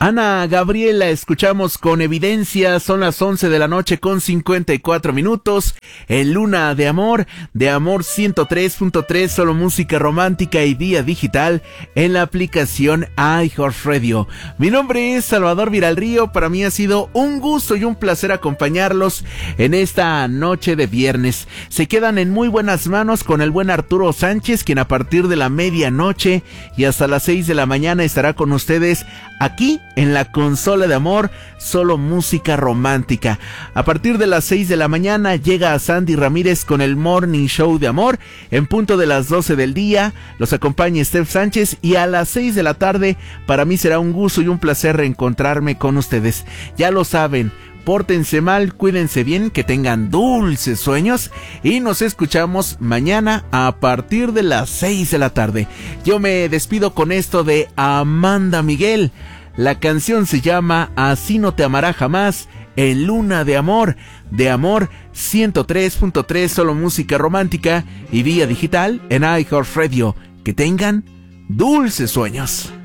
Ana Gabriela, escuchamos con Evidencia, son las 11 de la noche con 54 minutos, en Luna de Amor 103.3, solo música romántica y vía digital en la aplicación iHeartRadio. Mi nombre es Salvador Viralrío, para mí ha sido un gusto y un placer acompañarlos en esta noche de viernes. Se quedan en muy buenas manos con el buen Arturo Sánchez, quien a partir de la medianoche y hasta las 6 de la mañana estará con ustedes aquí en la consola de amor, solo música romántica. A partir de las 6 de la mañana llega a Sandy Ramírez con el Morning Show de Amor. En punto de las 12 del día los acompaña Steph Sánchez y a las 6 de la tarde para mí será un gusto y un placer reencontrarme con ustedes. Ya lo saben, pórtense mal, cuídense bien, que tengan dulces sueños y nos escuchamos mañana a partir de las 6 de la tarde. Yo me despido con esto de Amanda Miguel. La canción se llama Así no te amará jamás, en Luna de Amor 103.3, solo música romántica y vía digital en iHeartRadio. Que tengan dulces sueños.